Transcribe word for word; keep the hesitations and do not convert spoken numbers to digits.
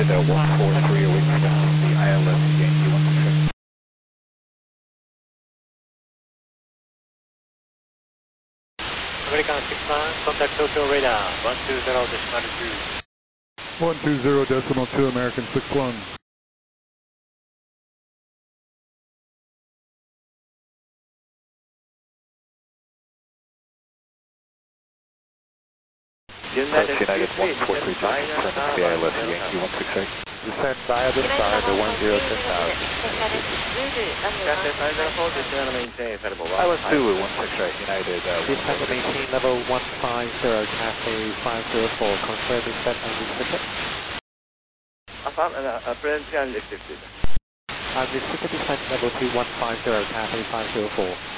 United uh, one four three, awaiting ground, the I L S Yankee one six six. American six nine, contact Tokyo radar, one two zero decimal two. one two zero decimal two, American six one. United, United one four three, Johnson, turn to the I L S Yankee one six eight. Descend via the side to one zero six thousand. I L S Zulu one six eight, United. Uh, Descend and maintain level one five zero, Cathay five zero four, confirm descent engine ticket. Affirm, uh, Brent, I'm restricted. I'm restricted descent level two one five zero, Cathay five zero four.